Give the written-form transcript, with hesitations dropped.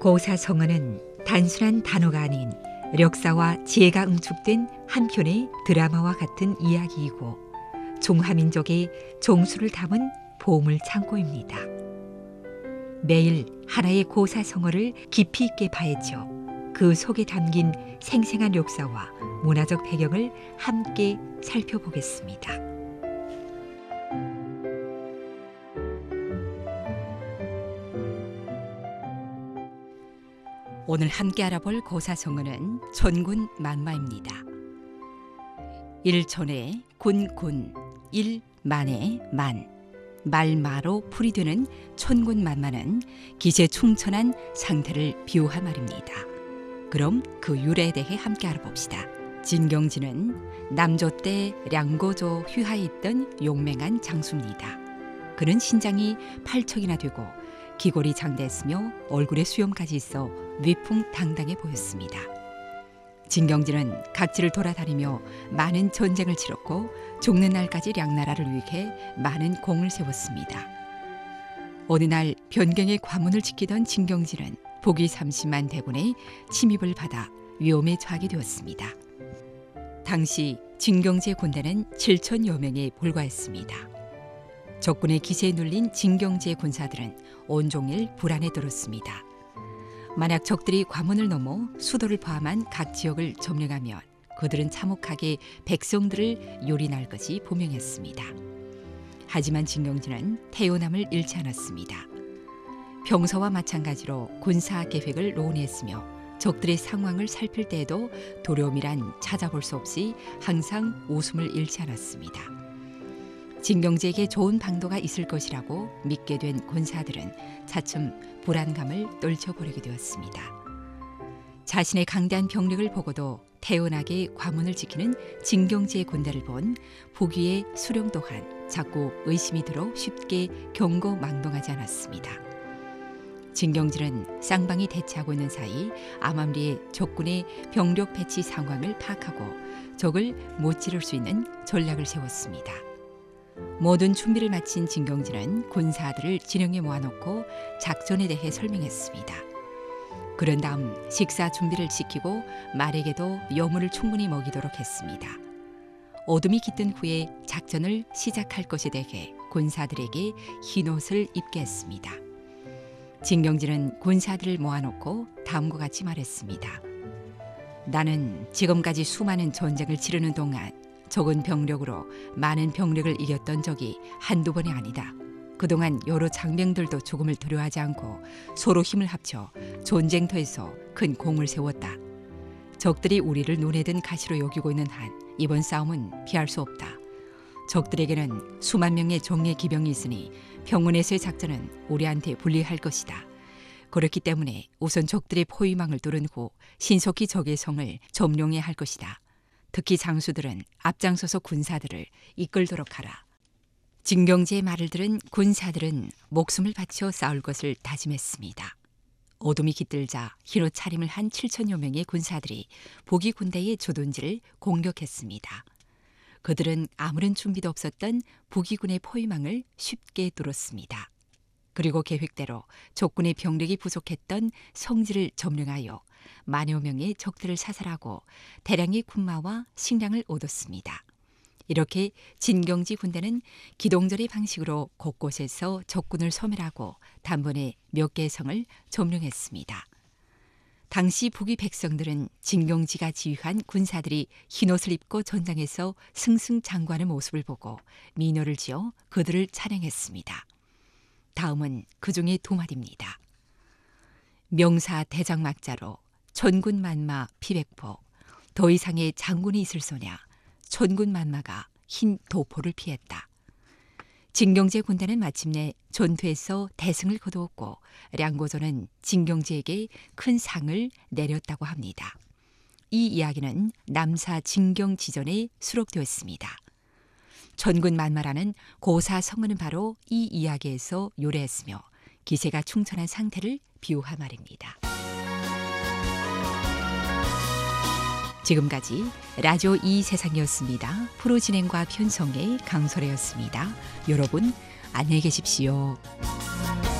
고사성어는 단순한 단어가 아닌 력사와 지혜가 응축된 한 편의 드라마와 같은 이야기이고 중화민족의 종수를 담은 보물 창고입니다. 매일 하나의 고사성어를 깊이 있게 파헤쳐 그 속에 담긴 생생한 역사와 문화적 배경을 함께 살펴보겠습니다. 오늘 함께 알아볼 고사성어는 촌군만마입니다. 일촌에 군군, 일만에 만, 말마로 풀이되는 촌군만마는 기세충천한 상태를 비유한 말입니다. 그럼 그 유래에 대해 함께 알아봅시다. 진경지는 남조 때 량고조 휘하에 있던 용맹한 장수입니다. 그는 신장이 8척이나 되고 기골이 장대했으며 얼굴에 수염까지 있어 위풍당당해 보였습니다. 진경지는 각지를 돌아다니며 많은 전쟁을 치렀고 죽는 날까지 량나라를 위해 많은 공을 세웠습니다. 어느 날 변경의 관문을 지키던 진경지는 복이 삼심한 대군의 침입을 받아 위험에 처하게 되었습니다. 당시 진경지의 군대는 7천여 명에 불과했습니다. 적군의 기세에 눌린 진경지의 군사들은 온종일 불안에 떨었습니다. 만약 적들이 관문을 넘어 수도를 포함한 각 지역을 점령하면 그들은 참혹하게 백성들을 요리날 것이 분명했습니다. 하지만 진경지는 태어남을 잃지 않았습니다. 평소와 마찬가지로 군사 계획을 논의했으며 적들의 상황을 살필 때에도 두려움이란 찾아볼 수 없이 항상 웃음을 잃지 않았습니다. 진경지에게 좋은 방도가 있을 것이라고 믿게 된 군사들은 차츰 불안감을 떨쳐버리게 되었습니다. 자신의 강대한 병력을 보고도 태연하게 관문을 지키는 진경지의 군대를 본 부귀의 수령 또한 자꾸 의심이 들어 쉽게 경고망동하지 않았습니다. 진경지는 쌍방이 대치하고 있는 사이 암암리의 적군의 병력 배치 상황을 파악하고 적을 못 지를 수 있는 전략을 세웠습니다. 모든 준비를 마친 진경지는 군사들을 진영에 모아놓고 작전에 대해 설명했습니다. 그런 다음 식사 준비를 시키고 말에게도 여물을 충분히 먹이도록 했습니다. 어둠이 깃든 후에 작전을 시작할 것에 대해 군사들에게 흰옷을 입게 했습니다. 진경지는 군사들을 모아놓고 다음과 같이 말했습니다. 나는 지금까지 수많은 전쟁을 치르는 동안 적은 병력으로 많은 병력을 이겼던 적이 한두 번이 아니다. 그동안 여러 장병들도 죽음을 두려워하지 않고 서로 힘을 합쳐 전쟁터에서 큰 공을 세웠다. 적들이 우리를 눈에 든 가시로 여기고 있는 한 이번 싸움은 피할 수 없다. 적들에게는 수만 명의 정예 기병이 있으니 평원에서의 작전은 우리한테 불리할 것이다. 그렇기 때문에 우선 적들의 포위망을 뚫은 후 신속히 적의 성을 점령해야 할 것이다. 특히 장수들은 앞장서서 군사들을 이끌도록 하라. 진경지의 말을 들은 군사들은 목숨을 바쳐 싸울 것을 다짐했습니다. 어둠이 깃들자 흰옷 차림을 한 7천여 명의 군사들이 보기 군대의 주둔지를 공격했습니다. 그들은 아무런 준비도 없었던 부기군의 포위망을 쉽게 뚫었습니다. 그리고 계획대로 적군의 병력이 부족했던 성지를 점령하여 만여 명의 적들을 사살하고 대량의 군마와 식량을 얻었습니다. 이렇게 진경지 군대는 기동절의 방식으로 곳곳에서 적군을 소멸하고 단번에 몇 개의 성을 점령했습니다. 당시 북위 백성들은 진경지가 지휘한 군사들이 흰옷을 입고 전장에서 승승장구하는 모습을 보고 민호를 지어 그들을 찬양했습니다. 다음은 그 중에 두 마디입니다. 명사 대장막자로 촌군만마 피백포 더 이상의 장군이 있을 소냐 촌군만마가 흰 도포를 피했다. 진경지의 군대는 마침내 전투에서 대승을 거두었고 량고조는 진경지에게 큰 상을 내렸다고 합니다. 이 이야기는 남사 진경지전에 수록되었습니다. 촌군만마라는 고사성어는 바로 이 이야기에서 유래했으며 기세가 충천한 상태를 비유한 말입니다. 지금까지 라디오 이 세상이었습니다. 프로 진행과 편성의 강소래였습니다. 여러분 안녕히 계십시오.